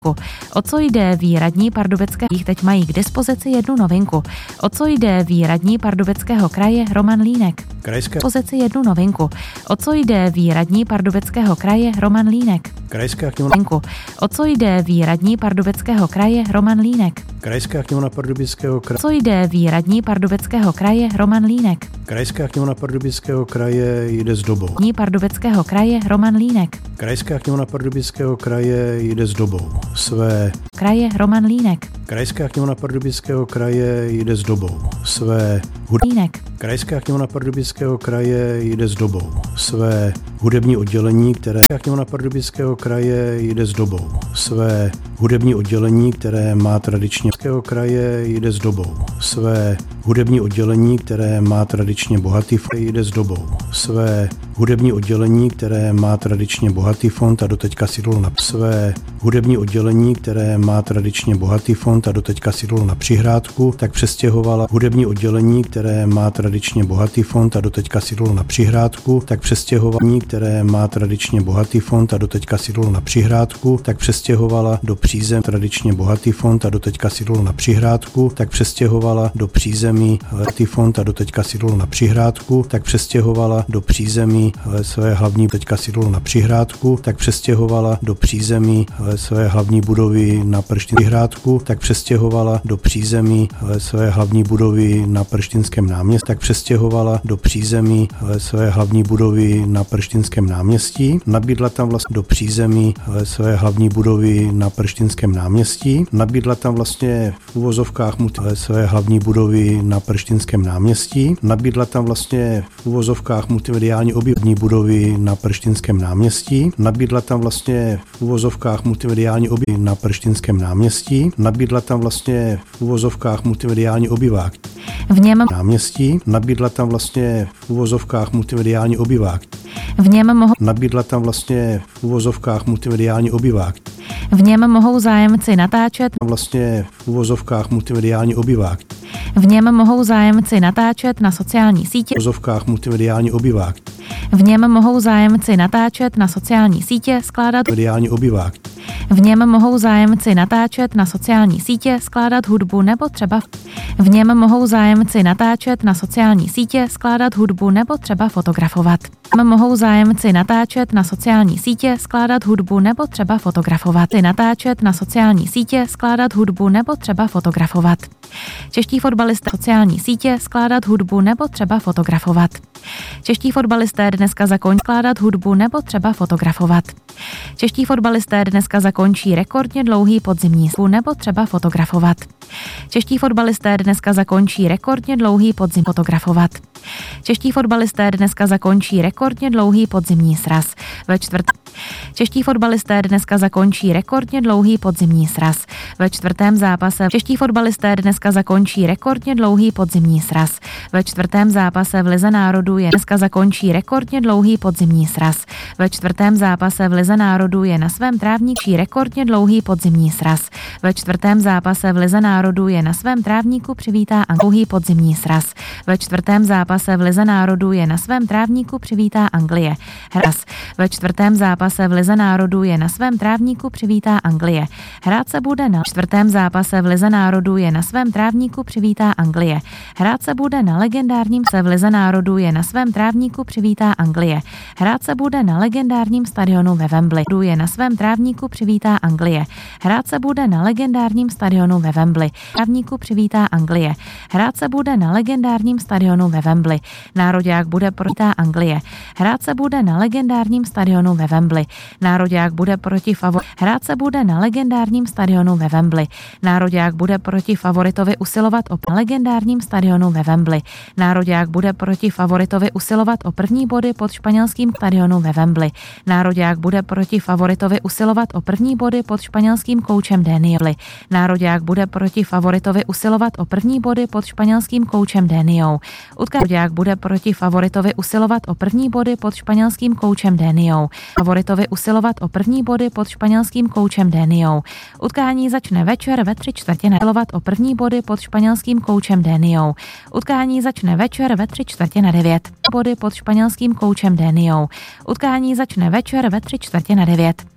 O co jde, ví radní Pardubických, teď mají k dispozici jednu novinku. O co jde, ví radní Pardubického kraje Roman Línek. Krajská Dispozici jednu novinku. O co jde, ví radní Pardubického kraje Roman Línek. Krajská knihovna O co jde, ví radní Pardubického kraje Roman Línek. Krajská knihovna Pardubického kraje. O co jde, ví radní Pardubického kraje Roman Línek. Krajská knihovna Pardubického kraje jde s dobou. Radní Pardubického kraje Roman Línek. Krajská knihovna Pardubického kraje jde s dobou. Své Kraje Roman Línek. Krajská knihovna Pardubického kraje jde s dobou. Své Línek. Krajská knihovna Pardubického kraje jde s dobou. Své hudební oddělení, které knihovna Pardubického kraje jde s dobou. Své hudební oddělení, které má tradičně kraje jde s dobou. Své hudební oddělení, které má tradičně bohatý fond, jde s dobou. Své hudební oddělení, které má tradičně bohatý fond a doteďka sídlo na své hudební oddělení, které má tradičně bohatý fond a doteďka sídlo na Přihrádku, tak přestěhovala hudební oddělení, které má tradičně bohatý fond a doteďka sídlo na Přihrádku, tak přestěhování, které má tradičně bohatý fond a doteďka sídlo na Přihrádku, tak přestěhovala do přízemí tradičně bohatý fond a doteďka sídlo na Přihrádku, tak přestěhovala do přízemí bohatý fond a doteďka sídlo na Přihrádku, tak přestěhovala do přízemí své hlavní teďka sídlo na Přihrádku, tak přestěhovala do přízemí své hlavní budovy na Přihrádku, tak přestěhovala do přízemí své hlavní budovy na Prštinském náměstí, tak přestěhovala do přízemí své hlavní budovy na Prštinském náměstí, nabídla tam vlastně do přízemí své hlavní budovy na Prštinském náměstí, nabídla tam vlastně v uvozovkách své hlavní budovy na Prštinském náměstí, nabídla tam vlastně v uvozovkách multimediální objevní budovy na Prštinském náměstí, nabídla tam vlastně v uvozovkách multimediální objevy na Prštinském náměstí, nabídla tam vlastně v uvozovkách multimediální obyvák V něm náměstí, nabídla tam vlastně v uvozovkách multimediální obyvák. V něm mohou Nabídla tam vlastně v uvozovkách multimediální obyvák. V něm mohou zájemci natáčet. Vlastně v uvozovkách multimediální obyvák. V něm mohou zájemci natáčet na sociální sítě. V uvozovkách multimediální obyvák. V něm mohou zájemci natáčet na sociální sítě, skládat. Mediální obyvák. V něm mohou zájemci natáčet na sociální sítě, skládat hudbu nebo třeba. V něm mohou zájemci natáčet na sociální sítě, skládat hudbu nebo třeba fotografovat. V něm mohou zájemci natáčet na sociální sítě, skládat hudbu nebo třeba fotografovat. Natáčet na sociální sítě, skládat hudbu nebo třeba fotografovat. Čeští fotbalisté sociální sítě, skládat hudbu nebo třeba fotografovat. Čeští fotbalisté dneska zakončí skládat hudbu nebo třeba fotografovat. Čeští fotbalisté dneska zakončí rekordně dlouhý podzimní nebo třeba fotografovat. Čeští fotbalisté dneska zakončí rekordně dlouhý podzim fotografovat. Čeští fotbalisté dneska zakončí rekordně dlouhý podzimní sraz. Ve čtvrtém Čeští fotbalisté dneska zakončí rekordně dlouhý podzimní sraz. Ve čtvrtém zápase čeští fotbalisté dneska zakončí rekordně dlouhý podzimní sraz. Ve čtvrtém zápase v Lize národů je dneska zakončí rekordně dlouhý podzimní sraz. Ve čtvrtém zápase v Lize národů je na svém trávníku rekordně dlouhý podzimní sraz. Ve čtvrtém zápase v Lize národů je na svém trávníku přivítá dlouhý podzimní sraz. Ve čtvrtém zápase v Lize národů je na svém trávníku přivítá Anglie. Hras. Ve čtvrtém zápase v Lize národů je na svém trávníku přivítá Anglie. Hrát se bude na čtvrtém zápase v Lize národů je na svém trávníku přivítá Anglie. Hrát se bude na legendárním se v Lize národů je na svém trávníku přivítá Anglie. Hrát se bude na legendárním stadionu ve Wembley. Je na svém trávníku přivítá Anglie. Hrát se bude na legendárním stadionu ve Wembley. Trávníku přivítá Anglie. Hrát se bude na legendárním stadionu ve Wembley. Nároďák bude proti Anglie. Hrát se bude na legendárním stadionu ve Wembley. Nároďák bude proti Hrát se bude na legendárním stadionu ve Wembley. Nároďák bude proti favoritovi usilovat o legendárním stadionu ve Wembley. Nároďák bude proti favoritovi usilovat o první body pod španělským stadionu ve Wembley. Nároďák bude proti favoritovi usilovat o první body pod španělským koučem Danieli. Nároďák bude proti favoritovi usilovat o první body pod španělským koučem Daniou. Nároďák bude proti favoritovi usilovat o první body pod španělským koučem Daniou. Favoritovi usilovat o první body pod španělským koučem Daniou. Utkání začne večer ve 3/4 usilovat o první body pod španělským koučem Daniou. Utkání začne večer ve 8:45 body pod španělským koučem Daniou. Utkání začne večer ve 8:45.